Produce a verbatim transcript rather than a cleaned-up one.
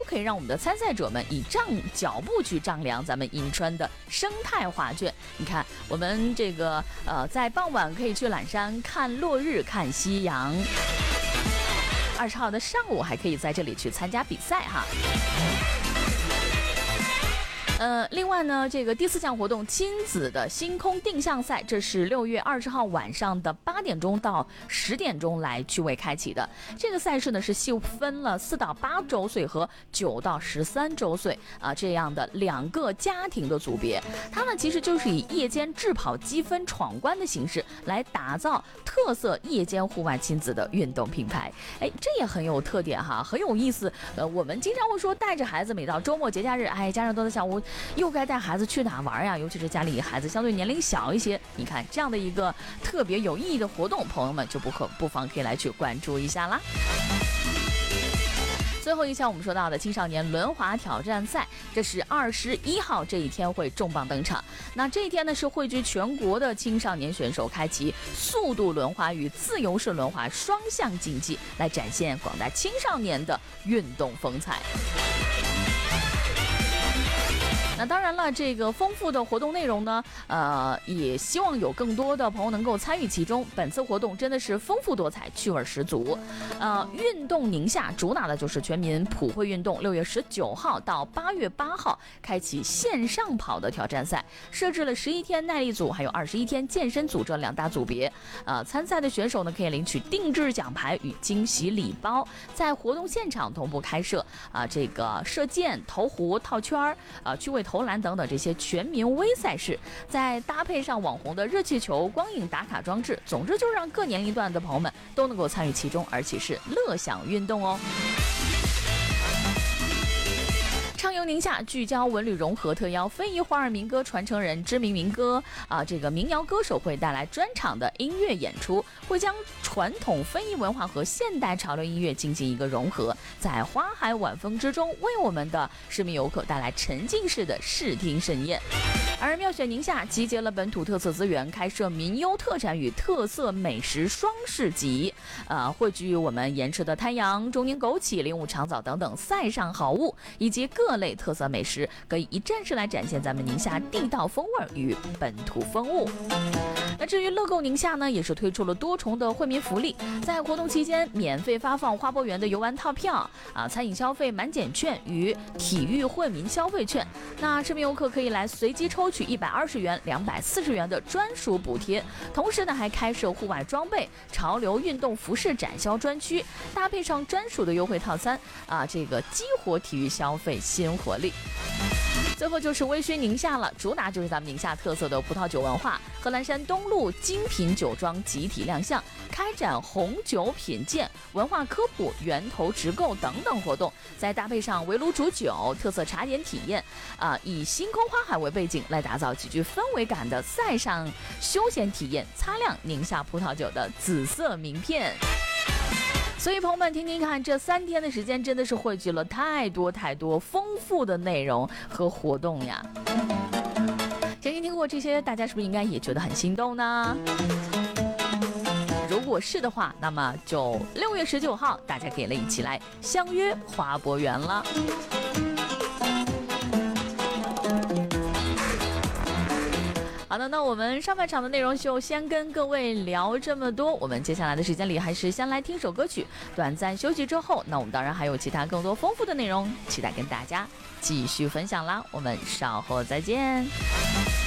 可以让我们的参赛者们以丈脚步去丈量咱们银川的生态画卷。你看，我们这个呃，在傍晚可以去览山看落日、看夕阳。二十号的上午还可以在这里去参加比赛哈。呃，另外呢，这个第四项活动亲子的星空定向赛，这是六月二十号晚上的八点钟到十点钟来趣味开启的。这个赛事呢是细分了四到八周岁和九到十三周岁啊这样的两个家庭的组别。它呢其实就是以夜间智跑积分闯关的形式来打造特色夜间户外亲子的运动品牌。哎，这也很有特点哈，很有意思。呃，我们经常会说带着孩子，每到周末节假日，哎，家长都在想我。又该带孩子去哪玩呀？尤其是家里孩子相对年龄小一些，你看这样的一个特别有意义的活动，朋友们就不可不妨可以来去关注一下啦。最后一项我们说到的青少年轮滑挑战赛，这是二十一号这一天会重磅登场。那这一天呢是汇聚全国的青少年选手，开启速度轮滑与自由式轮滑双项竞技，来展现广大青少年的运动风采。那当然了，这个丰富的活动内容呢，呃，也希望有更多的朋友能够参与其中。本次活动真的是丰富多彩，趣味十足。呃，运动宁夏主打的就是全民普惠运动。六月十九号到八月八号，开启线上跑的挑战赛，设置了十一天耐力组，还有二十一天健身组这两大组别。呃，参赛的选手呢，可以领取定制奖牌与惊喜礼包。在活动现场同步开设啊、呃，这个射箭、投壶、套圈儿啊、呃，趣味投篮等等这些全民微赛事，再搭配上网红的热气球、光影打卡装置，总之就让各年龄段的朋友们都能够参与其中，而且是乐享运动哦。畅游宁夏，聚焦文旅融合，特邀非遗花儿民歌传承人、知名民歌啊，这个民谣歌手会带来专场的音乐演出，会将传统非遗文化和现代潮流音乐进行一个融合，在花海晚风之中，为我们的市民游客带来沉浸式的视听盛宴。而妙选宁夏集结了本土特色资源，开设民优特产与特色美食双市集，呃，汇聚我们盐池的滩羊、中宁枸杞、灵武长枣等等塞上好物，以及各类特色美食，可以一站式来展现咱们宁夏地道风味与本土风物。那至于乐购宁夏呢，也是推出了多重的惠民福利，在活动期间免费发放花博园的游玩套票啊，餐饮消费满减券与体育惠民消费券。那市民游客可以来随机抽取一百二十元、两百四十元的专属补贴，同时呢还开设户外装备、潮流运动服饰展销专区，搭配上专属的优惠套餐啊，这个激活体育消费新活力。最后就是微醺宁夏了，主打就是咱们宁夏特色的葡萄酒文化。贺兰山东路精品酒庄集体亮相，开展红酒品鉴、文化科普、源头直购等等活动，再搭配上围炉煮酒、特色茶点体验，啊、呃，以星空花海为背景来打造极具氛围感的塞上休闲体验，擦亮宁夏葡萄酒的紫色名片。所以朋友们听听看，这三天的时间真的是汇聚了太多太多丰富的内容和活动呀。相信听过这些，大家是不是应该也觉得很心动呢？如果是的话，那么就六月十九号大家可以一起来相约花博园了。好的，那我们上半场的内容就先跟各位聊这么多，我们接下来的时间里还是先来听首歌曲，短暂休息之后，那我们当然还有其他更多丰富的内容期待跟大家继续分享啦，我们稍后再见。